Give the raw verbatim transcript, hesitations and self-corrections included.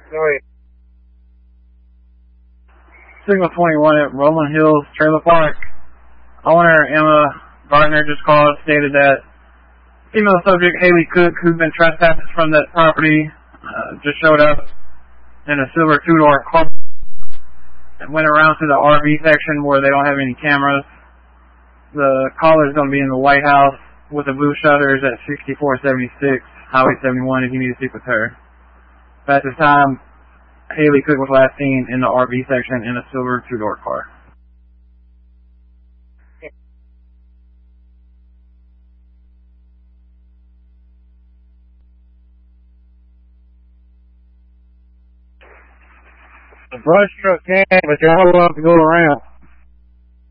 Sorry. Signal twenty-one at Rolling Hills Trailer Park. Owner Emma Gardner just called, stated that female subject Haley Cook, who's been trespassed from that property, uh, just showed up in a silver two-door car and went around to the R V section where they don't have any cameras. The caller is going to be in the White House with the blue shutters at sixty-four seventy-six Highway seventy-one if you need to speak with her. At this time, Haley Cook was last seen in the R V section in a silver two-door car. The brush truck can, but you're old enough to go around.